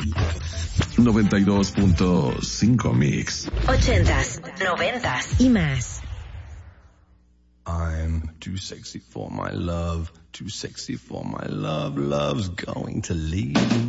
92.5 Mix. 80s, 90s y más. I'm too sexy for my love, too sexy for my love, love's going to leave.